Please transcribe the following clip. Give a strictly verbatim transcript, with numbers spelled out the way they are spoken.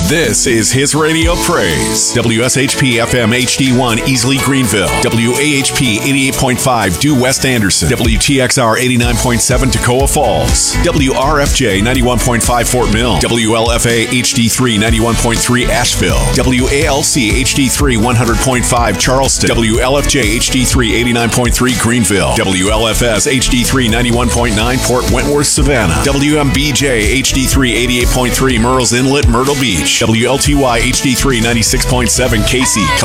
This is His Radio Praise. W S H P F M H D one Easley Greenville. W A H P eighty-eight point five Due West Anderson. W T X R eighty-nine point seven Toccoa Falls. W R F J ninety-one point five Fort Mill. W L F A H D three ninety-one point three Asheville. W A L C H D three one hundred point five Charleston. W L F J H D three eighty-nine point three Greenville. W L F S H D three ninety-one point nine Port Wentworth, Savannah. W M B J H D three eighty-eight point three Murrells Inlet, Myrtle Beach. W L T Y H D three ninety-six point seven Casey,